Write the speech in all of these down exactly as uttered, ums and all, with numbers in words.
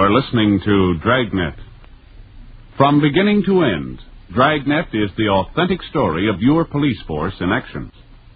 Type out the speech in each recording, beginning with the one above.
are listening to Dragnet. From beginning to end, Dragnet is the authentic story of your police force in action.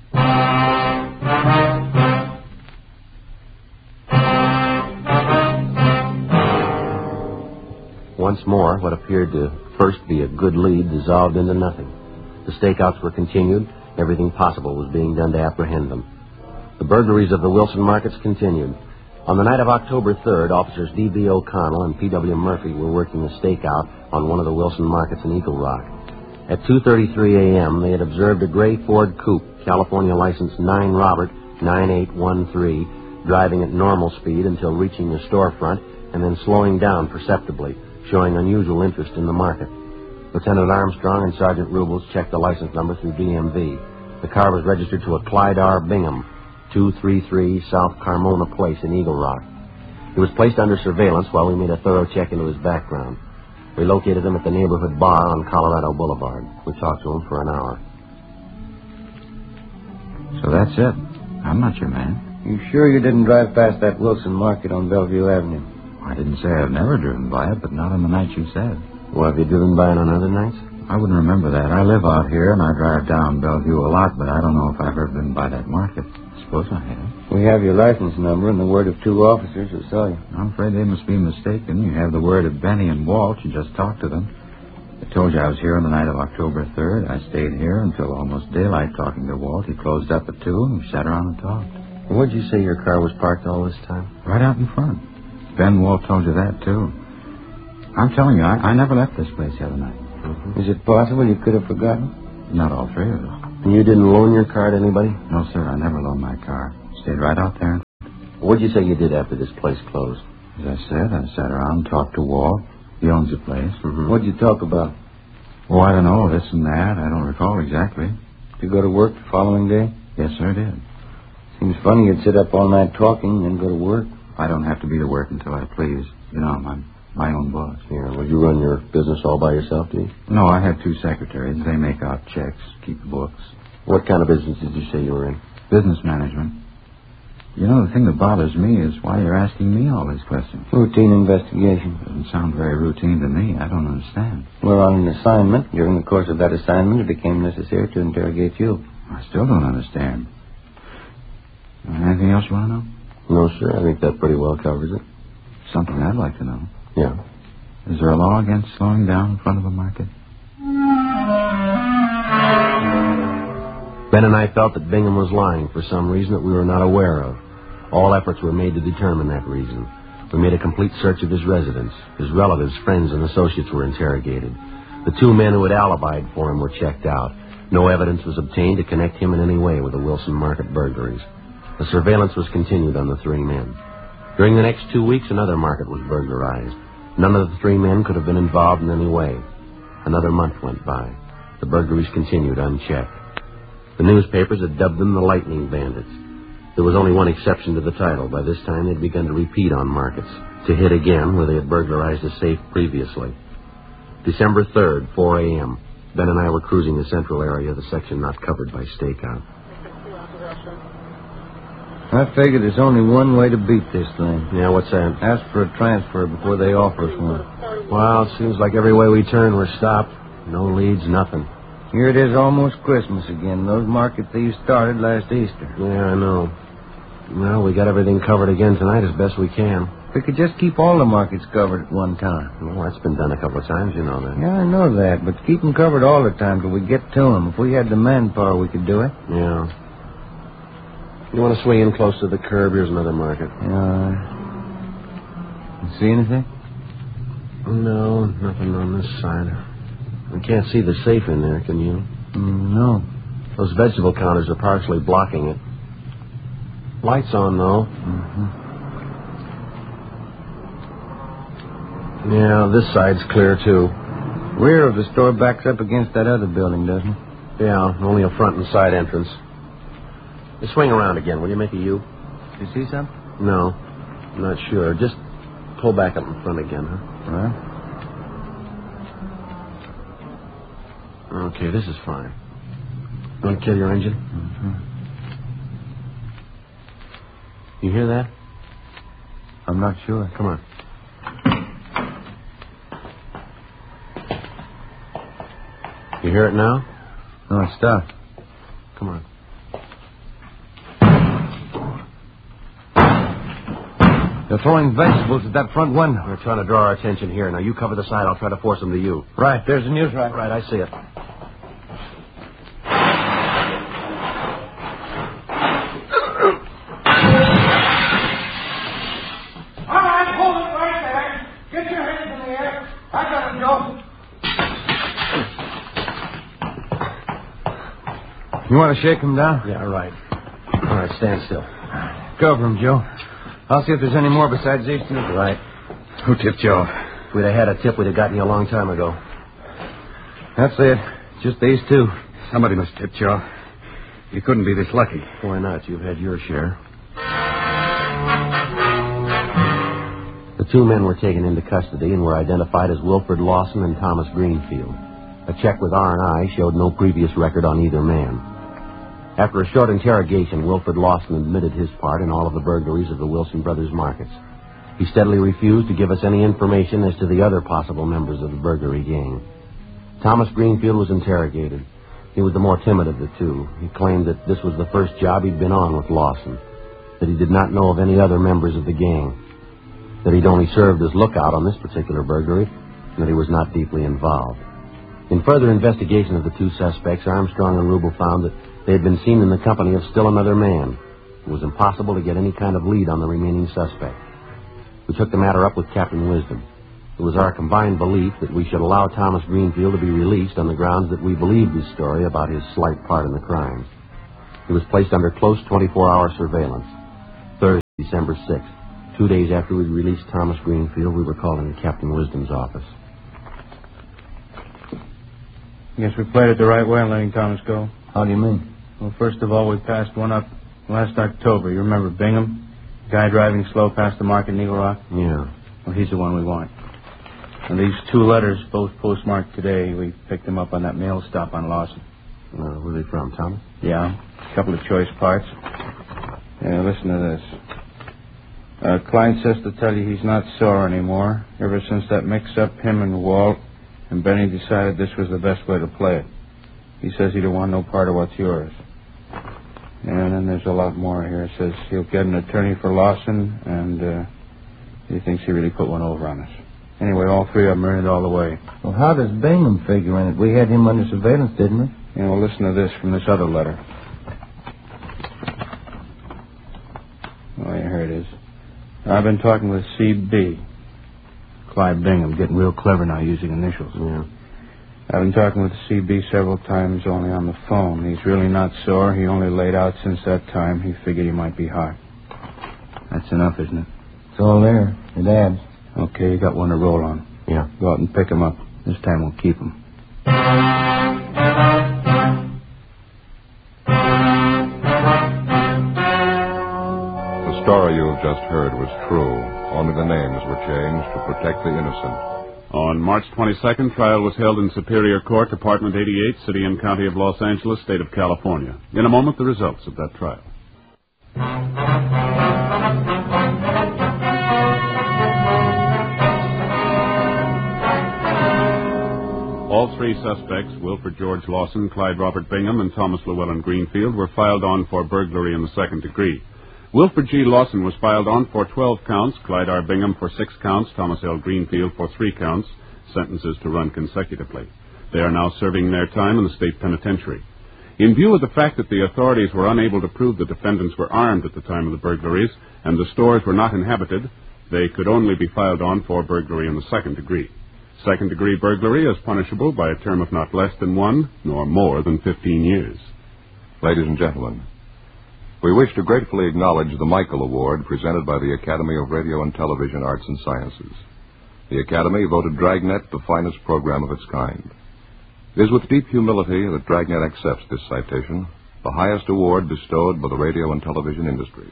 Once more, what appeared to first be a good lead dissolved into nothing. The stakeouts were continued. Everything possible was being done to apprehend them. The burglaries of the Wilson markets continued. On the night of October third, officers D B O'Connell and P W Murphy were working a stakeout on one of the Wilson markets in Eagle Rock. At two thirty-three a.m., they had observed a gray Ford Coupe, California license nine Robert nine eight one three, driving at normal speed until reaching the storefront and then slowing down perceptibly, showing unusual interest in the market. Lieutenant Armstrong and Sergeant Rubles checked the license number through D M V. The car was registered to a Clyde R. Bingham, two thirty-three South Carmona Place in Eagle Rock. He was placed under surveillance while we made a thorough check into his background. We located him at the neighborhood bar on Colorado Boulevard. We talked to him for an hour. So that's it. I'm not your man. You sure you didn't drive past that Wilson market on Bellevue Avenue? I didn't say I've never driven by it, but not on the night you said. Well, have you driven by it on other nights? I wouldn't remember that. I live out here, and I drive down Bellevue a lot, but I don't know if I've ever been by that market. I suppose I have. We have your license number and the word of two officers who saw you. I'm afraid they must be mistaken. You have the word of Benny and Walt. You just talked to them. I told you I was here on the night of October third. I stayed here until almost daylight talking to Walt. He closed up at two, and we sat around and talked. Where'd you say your car was parked all this time? Right out in front. Ben Walt told you that, too. I'm telling you, I, I never left this place the other night. Mm-hmm. Is it possible you could have forgotten? Not all three of us. And you didn't loan your car to anybody? No, sir, I never loaned my car. Stayed right out there. What'd you say you did after this place closed? As I said, I sat around and talked to Walt. He owns the place. Mm-hmm. What'd you talk about? Oh, I don't know, this and that. I don't recall exactly. Did you go to work the following day? Yes, sir, I did. Seems funny you'd sit up all night talking and then go to work. I don't have to be to work until I please. You know, I'm my own boss. Yeah, well, you run your business all by yourself, do you? No, I have two secretaries. They make out checks, keep books. What kind of business did you say you were in? Business management. You know, the thing that bothers me is why you're asking me all these questions. Routine investigation. Doesn't sound very routine to me. I don't understand. We're on an assignment. During the course of that assignment, it became necessary to interrogate you. I still don't understand. Anything else you want to know? No, sir. I think that pretty well covers it. Something I'd like to know. Yeah. Is there a law against slowing down in front of a market? Ben and I felt that Bingham was lying for some reason that we were not aware of. All efforts were made to determine that reason. We made a complete search of his residence. His relatives, friends, and associates were interrogated. The two men who had alibied for him were checked out. No evidence was obtained to connect him in any way with the Wilson market burglaries. The surveillance was continued on the three men. During the next two weeks, another market was burglarized. None of the three men could have been involved in any way. Another month went by. The burglaries continued unchecked. The newspapers had dubbed them the Lightning Bandits. There was only one exception to the title. By this time, they'd begun to repeat on markets, to hit again where they had burglarized a safe previously. December third, four a.m., Ben and I were cruising the central area of the section not covered by stakeout. I figure there's only one way to beat this thing. Yeah, what's that? Ask for a transfer before they offer us one. Well, it seems like every way we turn, we're stopped. No leads, nothing. Here it is almost Christmas again. Those market thieves started last Easter. Yeah, I know. Well, we got everything covered again tonight as best we can. We could just keep all the markets covered at one time. Well, that's been done a couple of times, you know that. Yeah, I know that, but keep them covered all the time till we get to them. If we had the manpower, we could do it. Yeah. You want to swing in close to the curb? Here's another market. Yeah. You see anything? No, nothing on this side. I can't see the safe in there, can you? Mm, no. Those vegetable counters are partially blocking it. Lights on, though. Mm-hmm. Yeah, this side's clear, too. Rear of the store backs up against that other building, doesn't it? Yeah, only a front and side entrance. You swing around again. Will you make a U? You see something? No, I'm not sure. Just pull back up in front again, huh? All right. Okay, this is fine. Want to kill your engine? Mm-hmm. You hear that? I'm not sure. Come on. You hear it now? No, it stopped. Come on. They're throwing vegetables at that front window. They're trying to draw our attention here. Now, you cover the side. I'll try to force them to you. Right, there's the news rack. Right, I see it. All right, hold it right there. Get your hands in the air. I got him, Joe. You want to shake him down? Yeah, right. All right, stand still. Cover him, Joe. I'll see if there's any more besides these two. Right. Who tipped Joe? If we'd have had a tip, we'd have gotten you a long time ago. That's it. Just these two. Somebody must tip Joe. You couldn't be this lucky. Why not? You've had your share. The two men were taken into custody and were identified as Wilfred Lawson and Thomas Greenfield. A check with R and I showed no previous record on either man. After a short interrogation, Wilfred Lawson admitted his part in all of the burglaries of the Wilson Brothers markets. He steadily refused to give us any information as to the other possible members of the burglary gang. Thomas Greenfield was interrogated. He was the more timid of the two. He claimed that this was the first job he'd been on with Lawson, that he did not know of any other members of the gang, that he'd only served as lookout on this particular burglary, and that he was not deeply involved. In further investigation of the two suspects, Armstrong and Rubel found that they had been seen in the company of still another man. It was impossible to get any kind of lead on the remaining suspect. We took the matter up with Captain Wisdom. It was our combined belief that we should allow Thomas Greenfield to be released on the grounds that we believed his story about his slight part in the crimes. He was placed under close twenty-four hour surveillance. Thursday, December sixth. Two days after we released Thomas Greenfield, we were called into Captain Wisdom's office. Guess we played it the right way in letting Thomas go. How do you mean? Well, first of all, we passed one up last October. You remember Bingham? Guy driving slow past the market in Eagle Rock? Yeah. Well, he's the one we want. And these two letters, both postmarked today, we picked them up on that mail stop on Lawson. Uh, where are they from, Thomas? Yeah, a couple of choice parts. Yeah, listen to this. Uh, Klein says to tell you he's not sore anymore. Ever since that mix-up, him and Walt and Benny decided this was the best way to play it. He says he don't want no part of what's yours. And then there's a lot more here. It says he'll get an attorney for Lawson, and uh, he thinks he really put one over on us. Anyway, all three of them are in it all the way. Well, how does Bingham figure in it? We had him under surveillance, didn't we? And well, listen to this from this other letter. Oh, yeah, here it is. I've been talking with C B. Clyde Bingham, getting real clever now using initials. Yeah. I've been talking with C B several times only on the phone. He's really not sore. He only laid out since that time. He figured he might be hot. That's enough, isn't it? It's all there. It adds. Okay, you got one to roll on. Yeah. Go out and pick him up. This time we'll keep him. The story you have just heard was true. Only the names were changed to protect the innocent. On March twenty-second, trial was held in Superior Court, Department eighty-eight, City and County of Los Angeles, State of California. In a moment, the results of that trial. All three suspects, Wilfred George Lawson, Clyde Robert Bingham, and Thomas Llewellyn Greenfield, were filed on for burglary in the second degree. Wilfred G. Lawson was filed on for twelve counts, Clyde R. Bingham for six counts, Thomas L. Greenfield for three counts, sentences to run consecutively. They are now serving their time in the state penitentiary. In view of the fact that the authorities were unable to prove the defendants were armed at the time of the burglaries and the stores were not inhabited, they could only be filed on for burglary in the second degree. Second-degree burglary is punishable by a term of not less than one, nor more than fifteen years. Ladies and gentlemen, we wish to gratefully acknowledge the Michael Award presented by the Academy of Radio and Television Arts and Sciences. The Academy voted Dragnet the finest program of its kind. It is with deep humility that Dragnet accepts this citation, the highest award bestowed by the radio and television industries.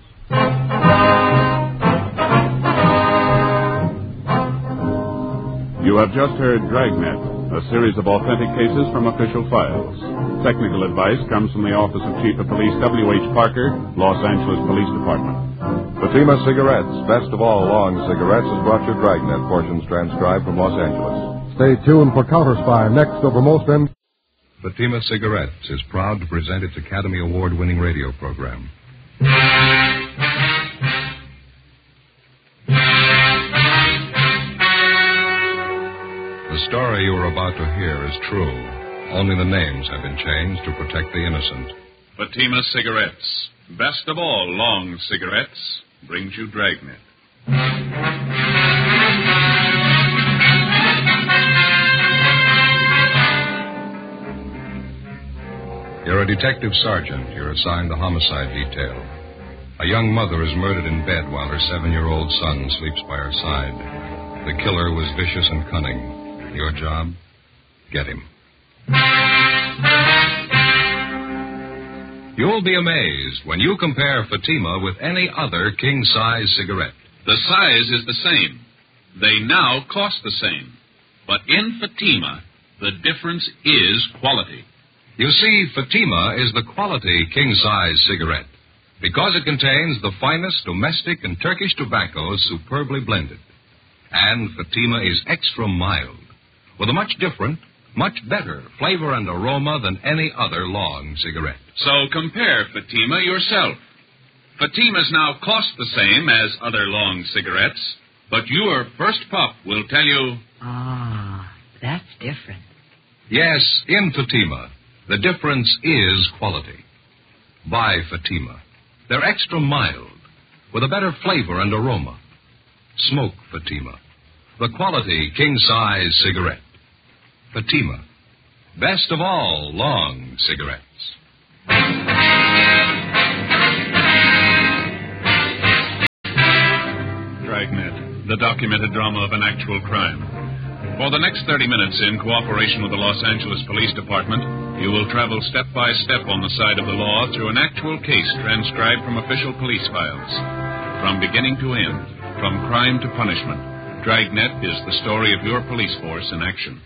You have just heard Dragnet, a series of authentic cases from official files. Technical advice comes from the Office of Chief of Police W H Parker, Los Angeles Police Department. Fatima Cigarettes, best of all long cigarettes, has brought you Dragnet, portions transcribed from Los Angeles. Stay tuned for Counter Spy next over most end. Fatima Cigarettes is proud to present its Academy Award-winning radio program. The story you are about to hear is true. Only the names have been changed to protect the innocent. Fatima Cigarettes, best of all long cigarettes, brings you Dragnet. You're a detective sergeant. You're assigned the homicide detail. A young mother is murdered in bed while her seven-year-old son sleeps by her side. The killer was vicious and cunning. Your job? Get him. You'll be amazed when you compare Fatima with any other king-size cigarette. The size is the same. They now cost the same. But in Fatima, the difference is quality. You see, Fatima is the quality king-size cigarette because it contains the finest domestic and Turkish tobaccos superbly blended. And Fatima is extra mild, with a much different, much better flavor and aroma than any other long cigarette. So compare Fatima yourself. Fatimas now cost the same as other long cigarettes, but your first puff will tell you... Ah, that's different. Yes, in Fatima, the difference is quality. Buy Fatima. They're extra mild, with a better flavor and aroma. Smoke Fatima, the quality king-size cigarette. Fatima, best of all long cigarettes. Dragnet, the documented drama of an actual crime. For the next thirty minutes, in cooperation with the Los Angeles Police Department, you will travel step by step on the side of the law through an actual case transcribed from official police files. From beginning to end, from crime to punishment, Dragnet is the story of your police force in action.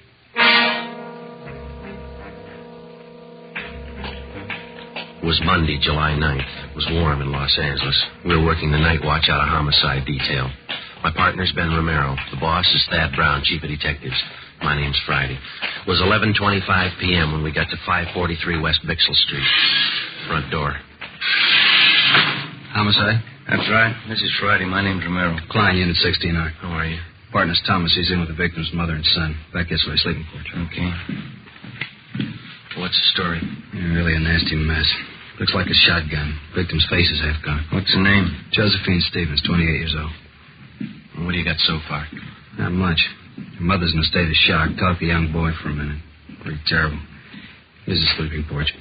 It was Monday, July ninth. It was warm in Los Angeles. We were working the night watch out of homicide detail. My partner's Ben Romero. The boss is Thad Brown, chief of detectives. My name's Friday. It was eleven twenty-five p.m. when we got to five forty-three West Bixel Street. Front door. Homicide? That's right. This is Friday. My name's Romero. Klein, Unit sixty-nine. How are you? Partner's Thomas. He's in with the victim's mother and son. Back this way, sleeping porch. Okay. What's the story? Yeah, really a nasty mess. Looks like a shotgun. Victim's face is half gone. What's the name? Josephine Stevens, twenty-eight years old. What do you got so far? Not much. Her mother's in a state of shock. Talked to the young boy for a minute. Pretty terrible. Here's the sleeping porch.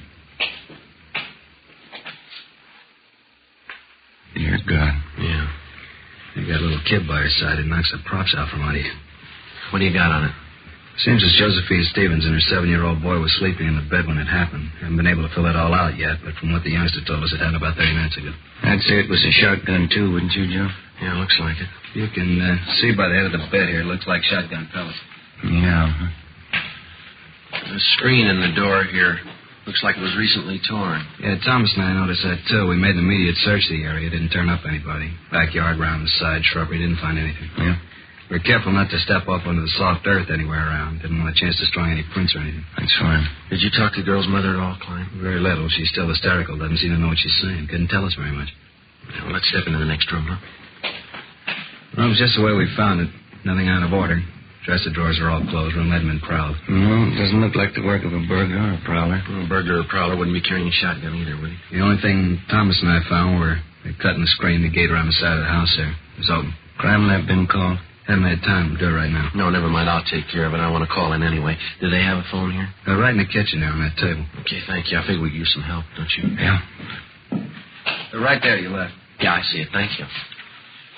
Dear God. Yeah. You got a little kid by her side. It knocks the props out from under you. What do you got on it? Seems as Josephine Stevens and her seven-year-old boy was sleeping in the bed when it happened. Haven't been able to fill it all out yet, but from what the youngster told us, it happened about thirty minutes ago. I'd say it was a shotgun, too, wouldn't you, Joe? Yeah, looks like it. You can uh, see by the head of the bed here, it looks like shotgun pellets. Yeah. The screen in the door here looks like it was recently torn. Yeah, Thomas and I noticed that, too. We made an immediate search of the area. Didn't turn up anybody. Backyard, round the side, shrubbery, didn't find anything. Yeah? We were careful not to step up onto the soft earth anywhere around. Didn't want a chance to destroy any prints or anything. That's fine. Did you talk to the girl's mother at all, Klein? Very little. She's still hysterical. Doesn't seem to know what she's saying. Couldn't tell us very much. Well, let's step into the next room, huh? Room's just the way we found it. Nothing out of order. Dresser drawers are all closed. Room hadn't been prowled. No, it doesn't look like the work of a burglar or a prowler. Well, a burglar or prowler wouldn't be carrying a shotgun either, would he? The only thing Thomas and I found were they cut in the screen, the gate around the side of the house there. It was open. Crime lab been called? Haven't had time to do it right now. No, never mind. I'll take care of it. I want to call in anyway. Do they have a phone here? They're right in the kitchen there on that table. Okay, thank you. I figure we could use some help, don't you? Yeah. They're right there, you left. Yeah, I see it. Thank you.